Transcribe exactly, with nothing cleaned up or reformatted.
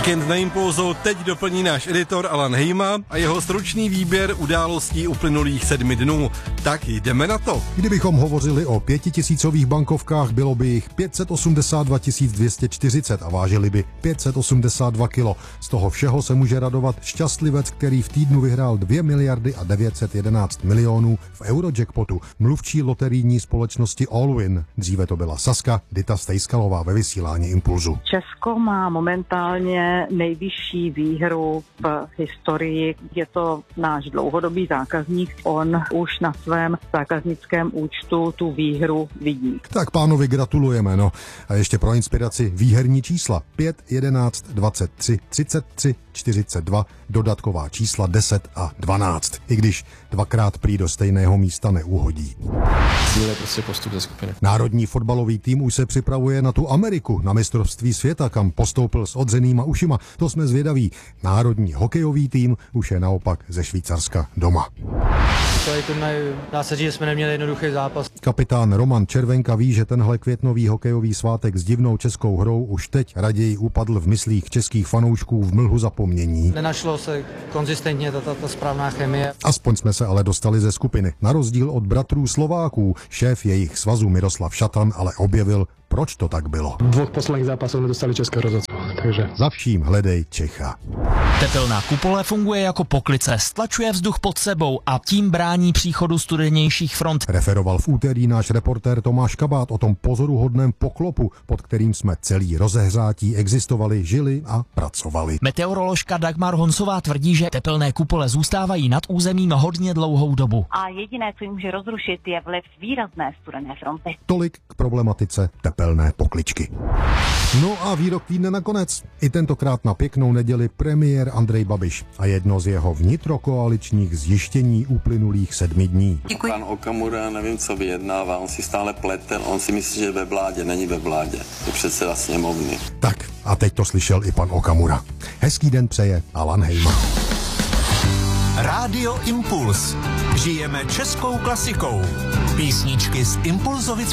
Víkend na Impulzu teď doplní náš editor Alan Hejma a jeho stručný výběr událostí uplynulých sedmi dnů. Tak jdeme na to. Kdybychom hovořili o pětitisícových bankovkách, bylo by jich pět set osmdesát dva tisíc dvě stě čtyřicet a vážili by pět set osmdesát dva kilo. Z toho všeho se může radovat šťastlivec, který v týdnu vyhrál dvě miliardy a devět set jedenáct milionů v Eurojackpotu. Mluvčí loterijní společnosti Allwin. Dříve to byla Saska, Dita Stejskalová ve vysílání Impulzu. Česko má momentálně nejvyšší výhru v historii. Je to náš dlouhodobý zákazník. On už na svém zákaznickém účtu tu výhru vidí. Tak pánovi gratulujeme, no. A ještě pro inspiraci výherní čísla pět, jedenáct, dvacet tři, třicet tři, čtyřicet dva, dodatková čísla deset a dvanáct. I když dvakrát prý do stejného místa neuhodí. Cíl je prostě postup ze skupiny. Národní fotbalový tým už se připravuje na tu Ameriku, na mistrovství světa, kam postoupil s odřenýma ušima. To jsme zvědaví. Národní hokejový tým už je naopak ze Švýcarska doma. Celý turnaj, dá se říct, že jsme neměli jednoduchý zápas. Kapitán Roman Červenka ví, že tenhle květnový hokejový svátek s divnou českou hrou už teď raději upadl v myslích českých fanoušků v mlhu zapomnění. Nenašlo se konzistentně ta, ta, ta správná chemie. Aspoň jsme se ale dostali ze skupiny. Na rozdíl od bratrů Slováků, šéf jejich svazu Miroslav Šatan ale objevil, proč to tak bylo. V dvou posledních zápasech nedostali českého rozhodcu, takže... Za vším hledej Čecha. Tepelná kupole funguje jako poklice, stlačuje vzduch pod sebou a tím brání příchodu studenějších front. Referoval v úterý náš reportér Tomáš Kabát o tom pozoruhodném poklopu, pod kterým jsme celý rozehřátí existovali, žili a pracovali. Meteoroložka Dagmar Honsová tvrdí, že tepelné kupole zůstávají nad územím hodně dlouhou dobu. A jediné, co jim může rozrušit, je vliv výrazné studené fronty. Tolik k problematice tepelné pokličky. No a výrok týdne nakonec. I tentokrát na pěknou neděli premiér Andrej Babiš a jedno z jeho vnitrokoaličních zjištění uplynulých sedmi dní. Děkuji. Pan Okamura, nevím, co vyjednává, on si stále plete, on si myslí, že ve vládě, není ve vládě, je předseda sněmovny. Tak a teď to slyšel i pan Okamura. Hezký den přeje Alan Hejma. Rádio Impuls. Žijeme českou klasikou. Písničky z Impulzovic